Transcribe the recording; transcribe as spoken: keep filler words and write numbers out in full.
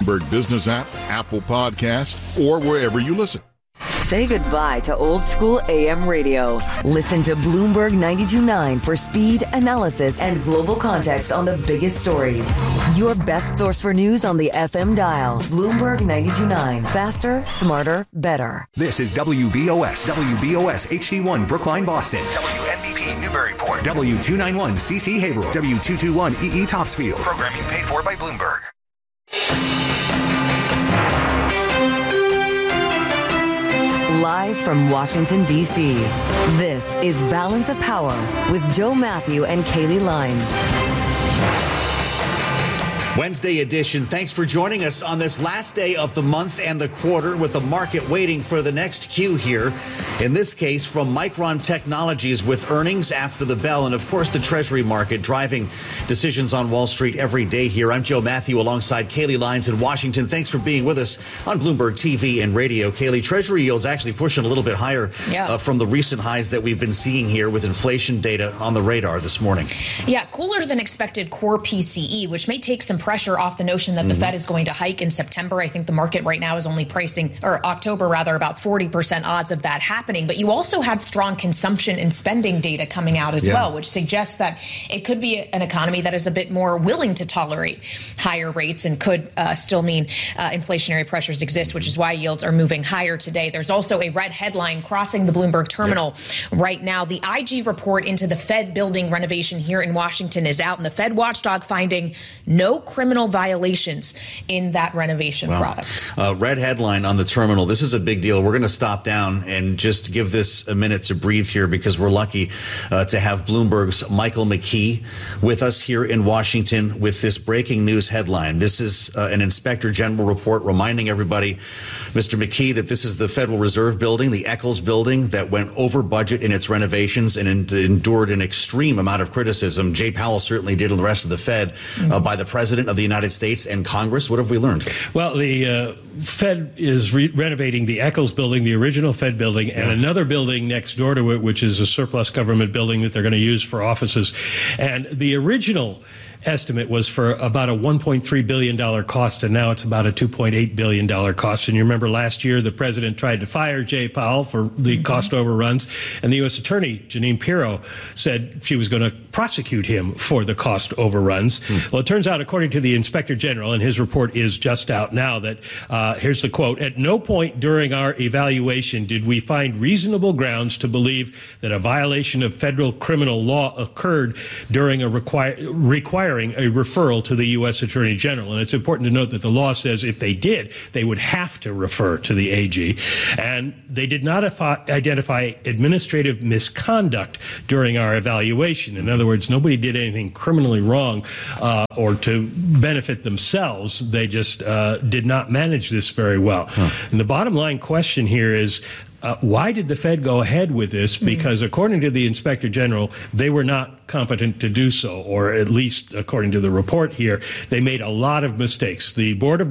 Bloomberg Business app, Apple Podcast, or wherever you listen. Say goodbye to old school A M radio. Listen to Bloomberg ninety-two point nine for speed, analysis, and global context on the biggest stories. Your best source for news on the F M dial. Bloomberg ninety-two point nine. Faster, smarter, better. This is W B O S, W B O S H D one Brookline, Boston. W N B P Newburyport. W two ninety-one C C Haverhill. W two twenty-one E E Topsfield. Programming paid for by Bloomberg. Live from Washington, D C, this is Balance of Power with Joe Matthew and Kaylee Lines. Wednesday edition. Thanks for joining us on this last day of the month and the quarter, with the market waiting for the next cue here. In this case, from Micron Technologies, with earnings after the bell, and of course the Treasury market driving decisions on Wall Street every day here. I'm Joe Matthew alongside Kaylee Lines in Washington. Thanks for being with us on Bloomberg T V and radio. Kaylee, Treasury yields actually pushing a little bit higher yeah. uh, from the recent highs that we've been seeing here, with inflation data on the radar this morning. Yeah, cooler than expected core P C E, which may take some pressure off the notion that the mm-hmm. Fed is going to hike in September. I think the market right now is only pricing, or October rather, about forty percent odds of that happening. But you also had strong consumption and spending data coming out as yeah. well, which suggests that it could be an economy that is a bit more willing to tolerate higher rates and could uh, still mean uh, inflationary pressures exist, which is why yields are moving higher today. There's also a red headline crossing the Bloomberg terminal yeah. right now. The I G report into the Fed building renovation here in Washington is out, and the Fed watchdog finding no criminal violations in that renovation wow. product. Uh, red headline on the terminal. This is a big deal. We're going to stop down and just give this a minute to breathe here, because we're lucky uh, to have Bloomberg's Michael McKee with us here in Washington with this breaking news headline. This is uh, an Inspector General report reminding everybody, Mister McKee, that this is the Federal Reserve building, the Eccles building, that went over budget in its renovations and en- endured an extreme amount of criticism. Jay Powell certainly did, and the rest of the Fed, uh, by the President of the United States and Congress. What have we learned? Well, the uh, Fed is re- renovating the Eccles building, the original Fed building, and yeah. another building next door to it, which is a surplus government building that they're going to use for offices. And the original estimate was for about a one point three billion dollars cost, and now it's about a two point eight billion dollars cost. And you remember last year the president tried to fire Jay Powell for the mm-hmm. cost overruns, and the U S attorney, Jeanine Pirro, said she was going to prosecute him for the cost overruns. Mm-hmm. Well, it turns out, according to the Inspector General, and his report is just out now, that uh, here's the quote: "At no point during our evaluation did we find reasonable grounds to believe that a violation of federal criminal law occurred during a require require a referral to the U S Attorney General." And it's important to note that the law says if they did, they would have to refer to the A G. And they did not identify administrative misconduct during our evaluation. In other words, nobody did anything criminally wrong uh, or to benefit themselves. They just uh, did not manage this very well. Huh. And the bottom line question here is, Uh, why did the Fed go ahead with this? Because mm-hmm. according to the Inspector General, they were not competent to do so, or at least according to the report here, they made a lot of mistakes. The Board of